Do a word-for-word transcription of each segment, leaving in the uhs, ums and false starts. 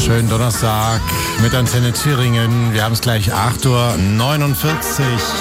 Schönen Donnerstag mit Antenne Thüringen. Wir haben es gleich acht Uhr neunundvierzig.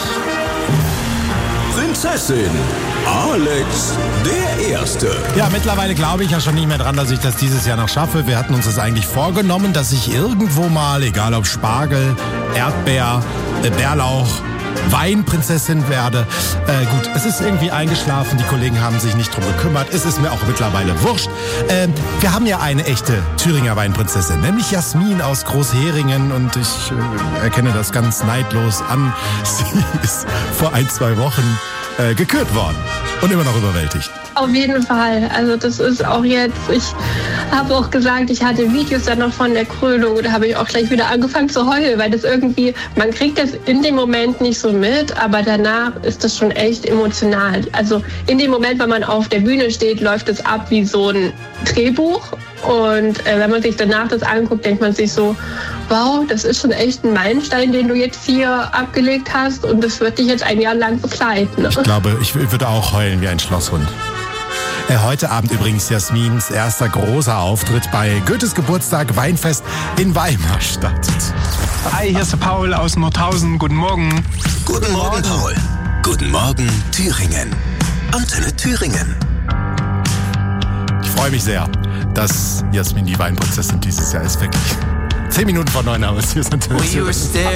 Prinzessin Alex der Erste. Ja, mittlerweile glaube ich ja schon nicht mehr dran, dass ich das dieses Jahr noch schaffe. Wir hatten uns das eigentlich vorgenommen, dass ich irgendwo mal, egal ob Spargel, Erdbeer, äh, Bärlauch, Weinprinzessin werde. Äh, gut, es ist irgendwie eingeschlafen, die Kollegen haben sich nicht drum gekümmert, es ist mir auch mittlerweile wurscht. Äh, wir haben ja eine echte Thüringer Weinprinzessin, nämlich Jasmin aus Großheringen und ich äh, erkenne das ganz neidlos an. Sie ist vor ein, zwei Wochen äh, gekürt worden und immer noch überwältigt. Auf jeden Fall. Also das ist auch jetzt, ich habe auch gesagt, ich hatte Videos dann noch von der Krönung und da habe ich auch gleich wieder angefangen zu heulen, weil das irgendwie, man kriegt das in dem Moment nicht so mit, aber danach ist das schon echt emotional. Also in dem Moment, wenn man auf der Bühne steht, läuft es ab wie so ein Drehbuch und äh, wenn man sich danach das anguckt, denkt man sich so, wow, das ist schon echt ein Meilenstein, den du jetzt hier abgelegt hast und das wird dich jetzt ein Jahr lang begleiten. Ich glaube, ich würde auch heulen wie ein Schlosshund. Heute Abend übrigens Jasmins erster großer Auftritt bei Goethes Geburtstag Weinfest in Weimar statt. Hi, hier ist der Paul aus Nordhausen. Guten Morgen. Guten Morgen, Paul. Guten Morgen, Thüringen. Antenne Thüringen. Ich freue mich sehr, dass Jasmin die Weinprinzessin dieses Jahr ist. Wirklich. Zehn Minuten vor neun haben wir es. Hier ist Antenne Thüringen.